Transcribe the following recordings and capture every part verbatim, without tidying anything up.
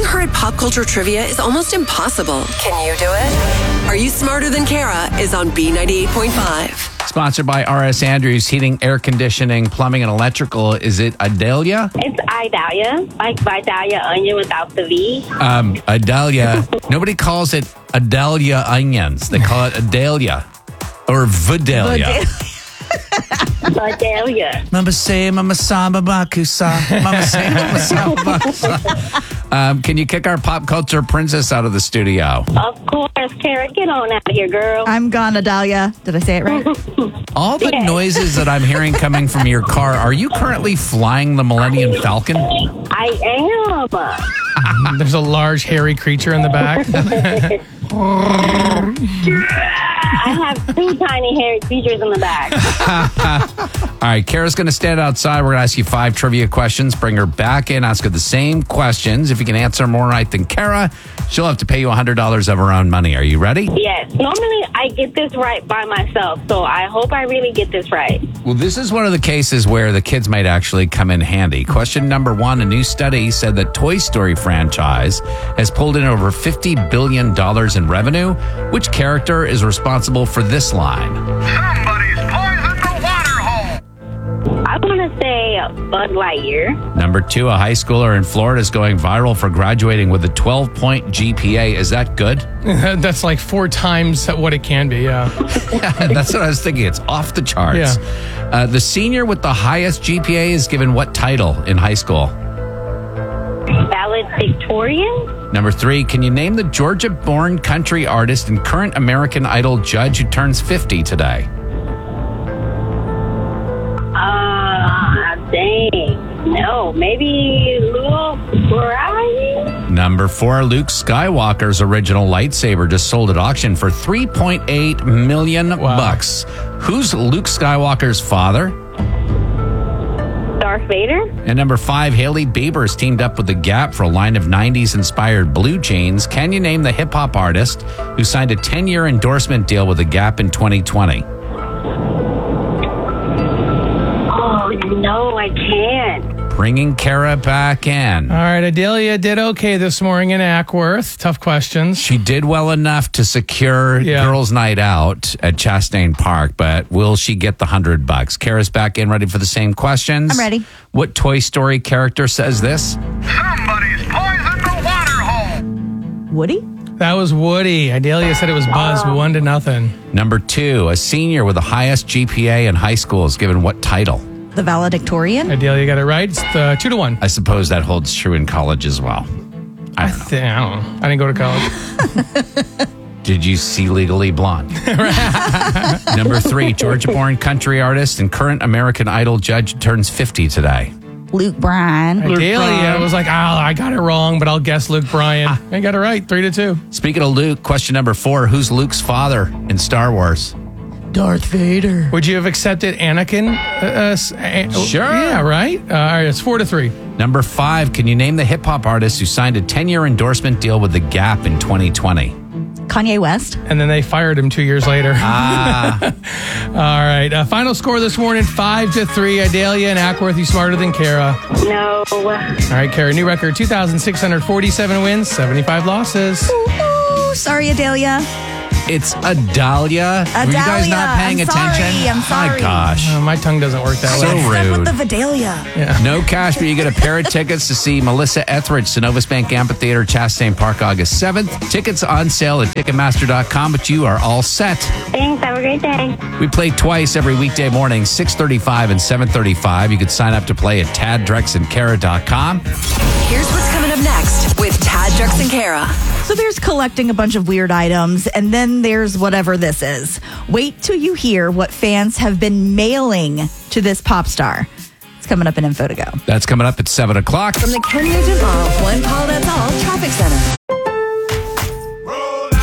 her at pop culture trivia is almost impossible. Can you do it? Are You Smarter Than Kara is on B ninety-eight point five. Sponsored by R S Andrews Heating, Air Conditioning, Plumbing, and Electrical. Is it Adalia? It's Idalia, like Vidalia onion without the V. Um, Adalia. Nobody calls it Adalia onions. They call it Adalia or Vidalia. Vidalia. Mama say, Mama samba bakusa. Mama say, Mama samba bakusa. Um, can you kick our pop culture princess out of the studio? Of course, Kara, get on out of here, girl. I'm gone, Adalia. Did I say it right? All the Yes. noises that I'm hearing coming from your car, are you currently flying the Millennium Falcon? I am. There's a large hairy creature in the back. I have two tiny hairy creatures in the back. All right, Kara's going to stand outside. We're going to ask you five trivia questions. Bring her back in, ask her the same questions. If you can answer more right than Kara, she'll have to pay you one hundred dollars of her own money. Are you ready? Yes. Normally, I get this right by myself, so I hope I really get this right. Well, this is one of the cases where the kids might actually come in handy. Question number one, a new study said that Toy Story franchise has pulled in over fifty billion dollars in revenue. Which character is responsible for this line? Somebody's poisoned the water hole. I want to say Buzz Lightyear. Number two, a high schooler in Florida is going viral for graduating with a twelve-point G P A. Is that good? That's like four times what it can be, yeah. That's what I was thinking. It's off the charts. Yeah. Uh, the senior with the highest G P A is given what title in high school? Valedictorian? Number three, can you name the Georgia-born country artist and current American Idol judge who turns fifty today? Uh, dang. No, maybe Luke Bryan? Number four, Luke Skywalker's original lightsaber just sold at auction for three point eight million Wow. bucks. Who's Luke Skywalker's father? Darth Vader? And number five, Hailey Bieber's teamed up with The Gap for a line of nineties inspired blue jeans. Can you name the hip hop artist who signed a ten-year endorsement deal with The Gap in twenty twenty? Oh, no, I can't. Bringing Kara back in. All right, Adelia did okay this morning in Ackworth. Tough questions. She did well enough to secure Yeah. girls' night out at Chastain Park, but will she get the hundred bucks? Kara's back in, ready for the same questions. I'm ready. What Toy Story character says this? Somebody's poisoned the water hole. Woody? That was Woody. Adelia said it was Buzz, one to nothing. Number two, a senior with the highest G P A in high school is given what title? The valedictorian? Adelia got it right. It's uh, two to one. I suppose that holds true in college as well. I don't know. Th- I don't know. I didn't go to college. Did you see Legally Blonde? Number three, Georgia-born country artist and current American Idol judge turns fifty today. Luke Bryan. Adelia was like, oh, I got it wrong, but I'll guess Luke Bryan. I got it right. Three to two. Speaking of Luke, question number four, who's Luke's father in Star Wars? Darth Vader. Would you have accepted Anakin? Uh, uh, s- a- Sure. Yeah, right? Uh, all right, it's four to three. Number five, can you name the hip-hop artist who signed a ten-year endorsement deal with The Gap in twenty twenty? Kanye West. And then they fired him two years later. Ah. All right. Uh, final score this morning, five to three. Adelia and Ackworth, you smarter than Kara. No. All right, Kara, new record, two thousand six hundred forty-seven wins, seventy-five losses. Ooh, sorry, Adelia. It's Adalia. Were you guys Adalia. not paying I'm sorry. attention? I'm sorry. My gosh. Uh, my tongue doesn't work that So way. Stuck with rude. the Vidalia. No cash, but you get a pair of tickets to see Melissa Etheridge, Synovus Bank Amphitheater, Chastain Park, August seventh. Tickets on sale at Ticketmaster dot com, but you are all set. Thanks. Have a great day. We play twice every weekday morning, six thirty-five and seven thirty-five. You could sign up to play at tad drex and kara dot com. Here's what's coming up next with Tad, Drex, and Kara. So there's collecting a bunch of weird items, and then there's whatever this is. Wait till you hear what fans have been mailing to this pop star. It's coming up in Info to Go. That's coming up at seven o'clock. From the Ken Nugent Mall, one call, that's all, Traffic Center.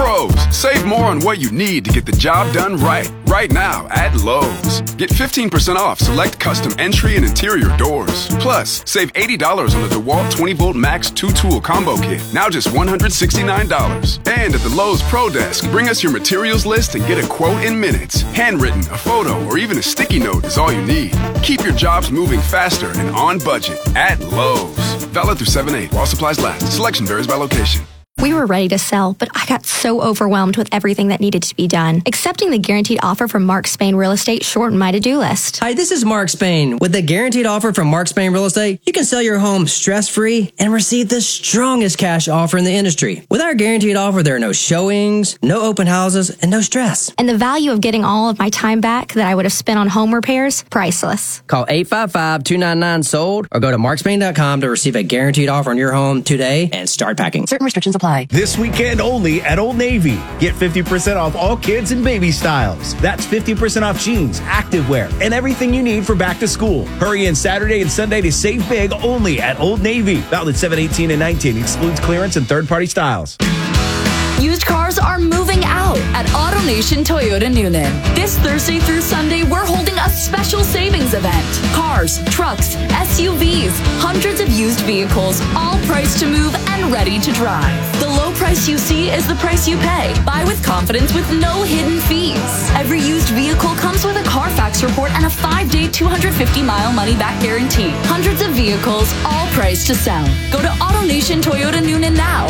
Pros, save more on what you need to get the job done right. Right now at Lowe's. Get fifteen percent off select custom entry and interior doors. Plus, save eighty dollars on the DeWalt twenty volt Max two tool combo kit. Now just one hundred sixty-nine dollars. And at the Lowe's Pro Desk, bring us your materials list and get a quote in minutes. Handwritten, a photo, or even a sticky note is all you need. Keep your jobs moving faster and on budget at Lowe's. Valid through seven eight while supplies last. Selection varies by location. We were ready to sell, but I got so overwhelmed with everything that needed to be done. Accepting the guaranteed offer from Mark Spain Real Estate shortened my to-do list. Hi, this is Mark Spain. With the guaranteed offer from Mark Spain Real Estate, you can sell your home stress-free and receive the strongest cash offer in the industry. With our guaranteed offer, there are no showings, no open houses, and no stress. And the value of getting all of my time back that I would have spent on home repairs, priceless. Call eight five five, two nine nine, sold or go to mark spain dot com to receive a guaranteed offer on your home today and start packing. Certain restrictions apply. This weekend only at Old Navy. Get fifty percent off all kids and baby styles. That's fifty percent off jeans, activewear, and everything you need for back to school. Hurry in Saturday and Sunday to save big only at Old Navy. Valid seven eighteen and nineteen. Excludes clearance and third-party styles. Used cars are moving out at AutoNation Toyota Noonan. This Thursday through Sunday, we're holding a special savings event. Cars, trucks, S U Vs, hundreds of used vehicles, all priced to move and ready to drive. The low price you see is the price you pay. Buy with confidence with no hidden fees. Every used vehicle comes with a Carfax report and a five-day, two hundred fifty mile money-back guarantee. Hundreds of vehicles, all priced to sell. Go to AutoNation Toyota Noonan now.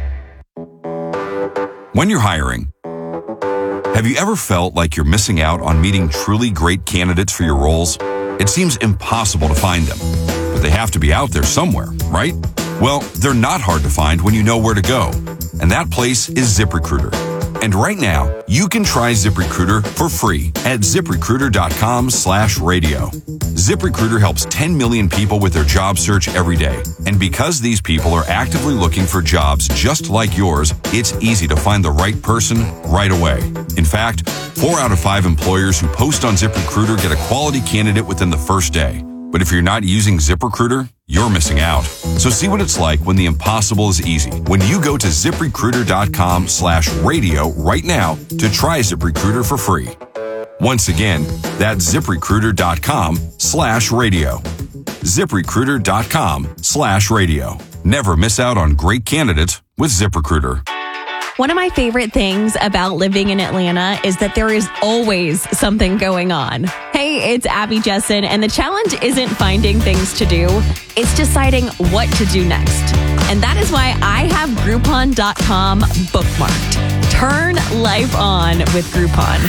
When you're hiring, have you ever felt like you're missing out on meeting truly great candidates for your roles? It seems impossible to find them, but they have to be out there somewhere, right? Well, they're not hard to find when you know where to go, and that place is ZipRecruiter. And right now, you can try ZipRecruiter for free at ZipRecruiter.com slash radio. ZipRecruiter helps ten million people with their job search every day. And because these people are actively looking for jobs just like yours, it's easy to find the right person right away. In fact, four out of five employers who post on ZipRecruiter get a quality candidate within the first day. But if you're not using ZipRecruiter, you're missing out. So see what it's like when the impossible is easy. When you go to ZipRecruiter.com slash radio right now to try ZipRecruiter for free. Once again, that's ZipRecruiter.com slash radio. ZipRecruiter.com slash radio. Never miss out on great candidates with ZipRecruiter. One of my favorite things about living in Atlanta is that there is always something going on. Hey, it's Abby Jessen, and the challenge isn't finding things to do, it's deciding what to do next. And that is why I have Groupon dot com bookmarked. Turn life on with Groupon.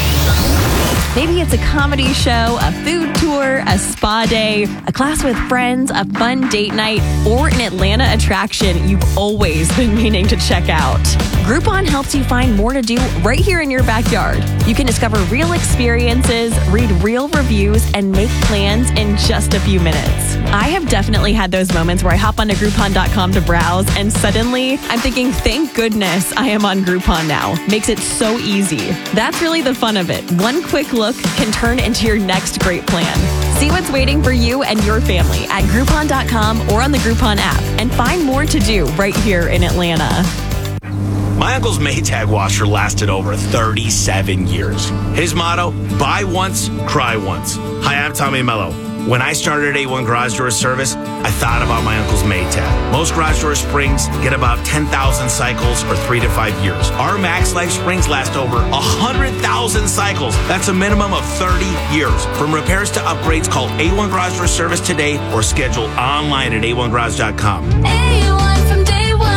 Maybe it's a comedy show, a food tour, a spa day, a class with friends, a fun date night, or an Atlanta attraction you've always been meaning to check out. Groupon helps you find more to do right here in your backyard. You can discover real experiences, read real reviews, and make plans in just a few minutes. I have definitely had those moments where I hop onto Groupon dot com to browse, and suddenly I'm thinking, thank goodness I am on Groupon now. Makes it so easy. That's really the fun of it. One quick look can turn into your next great plan. See what's waiting for you and your family at Groupon dot com or on the Groupon app, and find more to do right here in Atlanta. My uncle's Maytag washer lasted over thirty-seven years. His motto, buy once, cry once. Hi, I'm Tommy Mello. When I started A one Garage Door Service, I thought about my uncle's Maytag. Most garage door springs get about ten thousand cycles or three to five years. Our Max Life springs last over one hundred thousand cycles. That's a minimum of thirty years. From repairs to upgrades, call A one Garage Door Service today or schedule online at A one garage dot com. A one from day one.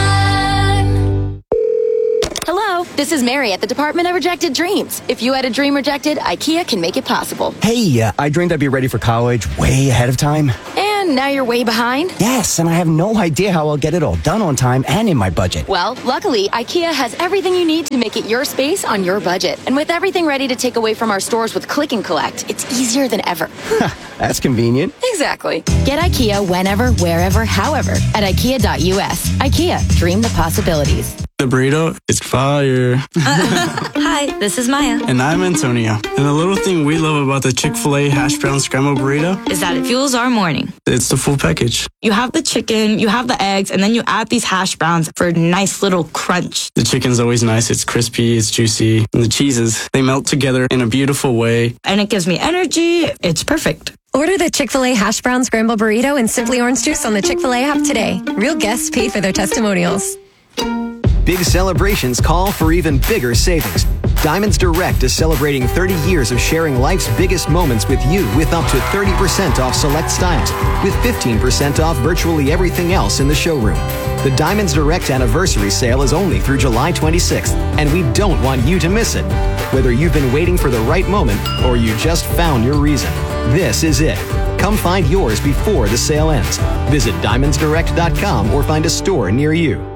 Hello, this is Mary at the Department of Rejected Dreams. If you had a dream rejected, IKEA can make it possible. Hey, uh, I dreamed I'd be ready for college way ahead of time. And now you're way behind? Yes, and I have no idea how I'll get it all done on time and in my budget. Well, luckily, IKEA has everything you need to make it your space on your budget. And with everything ready to take away from our stores with Click and Collect, it's easier than ever. That's convenient. Exactly. Get IKEA whenever, wherever, however at IKEA dot U S. IKEA, dream the possibilities. the burrito? It's fire. Hi, this is Maya. And I'm Antonio. And the little thing we love about the Chick-fil-A hash brown scrambled burrito Is that it fuels our morning. It's the full package. You have the chicken, you have the eggs, and then you add these hash browns for a nice little crunch. The chicken's always nice. It's crispy, it's juicy. And the cheeses, they melt together in a beautiful way. And it gives me energy. It's perfect. Order the Chick-fil-A hash brown scramble burrito and Simply Orange Juice on the Chick-fil-A app today. Real guests paid for their testimonials. Big celebrations call for even bigger savings. Diamonds Direct is celebrating thirty years of sharing life's biggest moments with you with up to thirty percent off select styles, with fifteen percent off virtually everything else in the showroom. The Diamonds Direct anniversary sale is only through July twenty-sixth, and we don't want you to miss it. Whether you've been waiting for the right moment or you just found your reason, this is it. Come find yours before the sale ends. Visit diamonds direct dot com or find a store near you.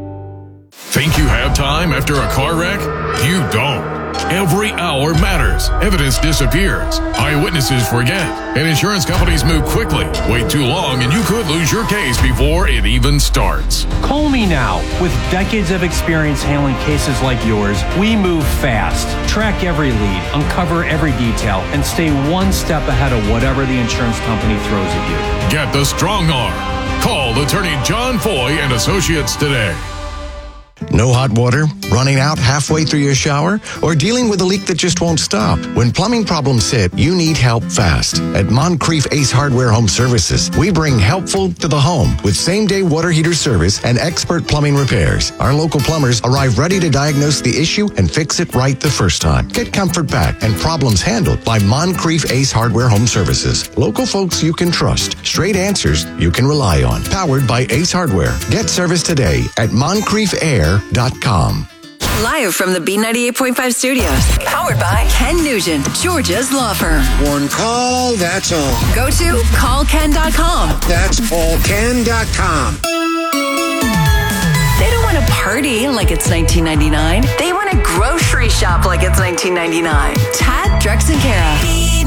Think you have time after a car wreck? You don't. Every hour matters. Evidence disappears. Eyewitnesses forget. And insurance companies move quickly. Wait too long and you could lose your case before it even starts. Call me now. With decades of experience handling cases like yours, we move fast. Track every lead, uncover every detail, and stay one step ahead of whatever the insurance company throws at you. Get the strong arm. Call attorney John Foy and Associates today. No hot water, running out halfway through your shower, or dealing with a leak that just won't stop? When plumbing problems hit, you need help fast. At Moncrief Ace Hardware Home Services, we bring helpful to the home with same-day water heater service and expert plumbing repairs. Our local plumbers arrive ready to diagnose the issue and fix it right the first time. Get comfort back and problems handled by Moncrief Ace Hardware Home Services. Local folks you can trust. Straight answers you can rely on. Powered by Ace Hardware. Get service today at moncrief air dot com. Live from the B ninety-eight point five studios. Powered by Ken Nugent, Georgia's law firm. One call, that's all. Go to call ken dot com. That's call ken dot com. They don't want to party like it's nineteen ninety-nine. They want to grocery shop like it's nineteen ninety-nine. Tad, Drex, and Kara.